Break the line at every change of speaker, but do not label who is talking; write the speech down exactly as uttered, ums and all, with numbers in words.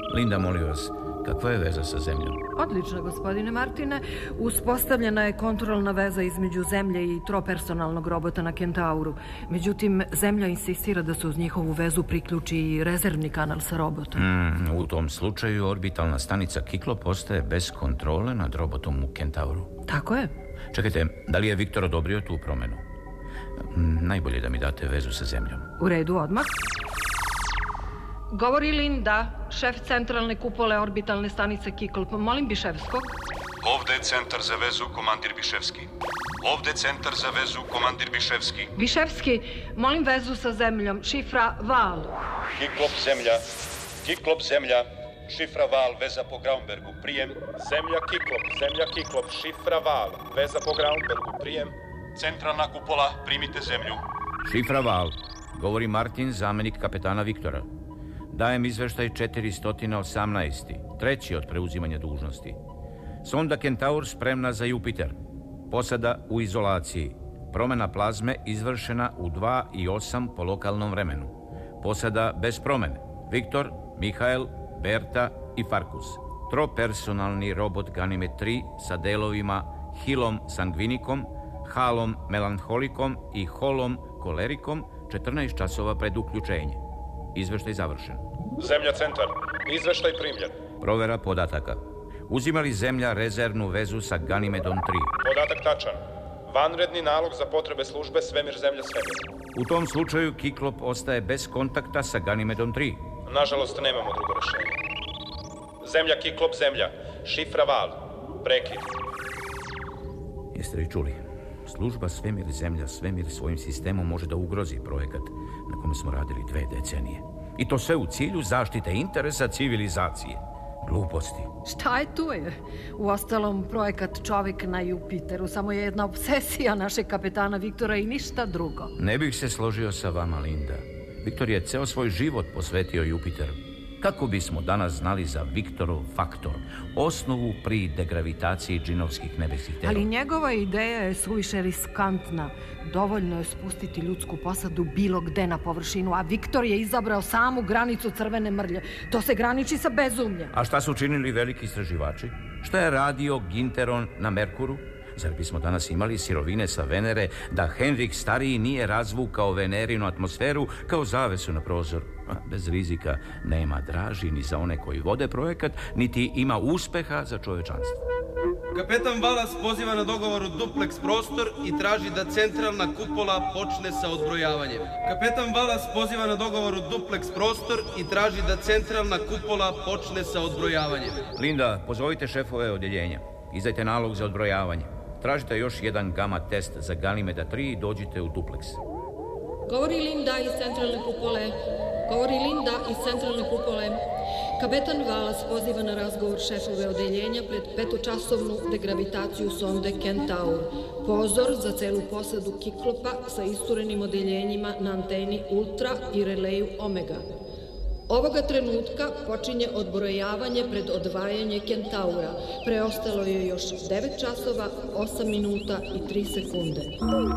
Linda, molim vas, kakva je veza sa zemljom?
Odlično, gospodine Martine. Uspostavljena je kontrolna veza između zemlje i tropersonalnog robota na Kentauru. Međutim, zemlja insistira da se uz njihovu vezu priključi i rezervni kanal sa robotom.
Mm, u tom slučaju orbitalna stanica Kiklop ostaje bez kontrole nad robotom u Kentauru.
Tako je.
Čekajte, da li je Viktor odobrio tu promenu? Mm, najbolje da mi date vezu sa zemljom.
U redu, odmah. Govori Linda, šef centralne kupole orbitalne stanice Kiklop. Molim Biševskog.
Ovde je centar za vezu, komandir Biševski. Ovde je centar za vezu, komandir Biševski.
Biševski, molim vezu sa zemljom. Šifra Val.
Kiklop zemlja. Kiklop zemlja. Šifra Val, veza po Graunbergu. Prijem. Zemlja Kiklop. Zemlja Kiklop. Šifra Val, veza po Graunbergu. Prijem. Centralna kupola, primite zemlju.
Šifra Val. Govori Martin, zamenik kapetana Viktora. Dajem izveštaj četiristo osamnaest. Treći od preuzimanja dužnosti. Sonda Kentaur spremna za Jupiter. Posada u izolaciji. Promena plazme izvršena u dva i osam po lokalnom vremenu. Posada bez promene. Viktor, Mihael, Berta i Farkus. Tropersonalni robot Ganime tri sa delovima Hilom Sangvinikom, Halom Melanholikom i Holom Kolerikom četrnaest časova pred uključenje. Izveštaj završen.
Zemlja centar. Izveštaj primljen.
Provera podataka. Uzima li zemlja rezervnu vezu sa Ganimedom tri?
Podatak tačan. Vanredni nalog za potrebe službe Svemir zemlja svemir.
U tom slučaju Kiklop ostaje bez kontakta sa Ganimedom tri.
Nažalost, nemamo drugo rešenje. Zemlja Kiklop zemlja. Šifra Val. Prekid.
Jeste li čuli? Služba Svemir zemlja svemir svojim sistemom može da ugrozi projekat na kome smo radili dve decenije. I to sve u cilju zaštite interesa civilizacije. Gluposti.
Šta je tu je? Uostalom, projekat Čovek na Jupiteru samo je jedna obsesija našeg kapetana Viktora i ništa drugo.
Ne bih se složio sa vama, Linda. Viktor je ceo svoj život posvetio Jupiteru. Kako bismo danas znali za Viktorov faktor, osnovu pri degravitaciji džinovskih nebesnih telova?
Ali njegova ideja je suviše riskantna. Dovoljno je spustiti ljudsku posadu bilo gde na površinu, a Viktor je izabrao samu granicu crvene mrlje. To se graniči sa bezumljem.
A šta su učinili veliki istraživači? Šta je radio Ginteron na Merkuru? Zar bismo danas imali sirovine sa Venere da Henrik Stariji nije razvukao Venerinu atmosferu kao zavesu na prozor? Bez rizika nema draži ni za one koji vode projekat, niti ima uspeha za čovečanstvo.
Kapetan Valas poziva na dogovor u duplex prostor i traži da centralna kupola počne sa odbrojavanjem. Kapetan Valas poziva na dogovor u duplex prostor i traži da centralna kupola počne sa odbrojavanjem.
Linda, pozovite šefove odjeljenja. Izdajte nalog za odbrojavanje. Tražite još jedan gama test za Ganimeda tri i dođite u duplex.
Govori Linda iz centralne kupole. Govori Linda iz centralne kupole. Kapetan Valas poziva na razgovor šefove odeljenja pred petočasovnu degravitaciju sonde Kentaur. Pozor za celu posadu Kiklopa sa isturenim odeljenjima na anteni Ultra i releju Omega. Ovoga trenutka počinje odbrojavanje pred odvajanje Kentaura. Preostalo je još devet časova, osam minuta i tri sekunde.